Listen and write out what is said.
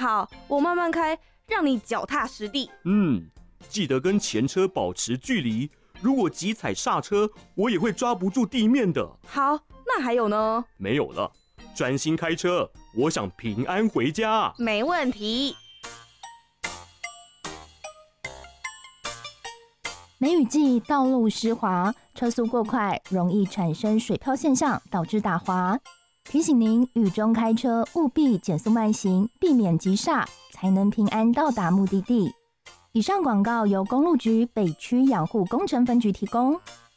好，我慢慢开，让你脚踏实地。 记得跟前车保持距离，如果急踩刹车，我也会抓不住地面的。 好，那还有呢？ 没有了，专心开车，我想平安回家。 没问题。 梅雨季道路湿滑，车速过快容易产生水漂现象，导致打滑。提醒您雨中开车务必减速慢行，避免急刹，才能平安到达目的地。以上广告由公路局北区养护工程分局提供。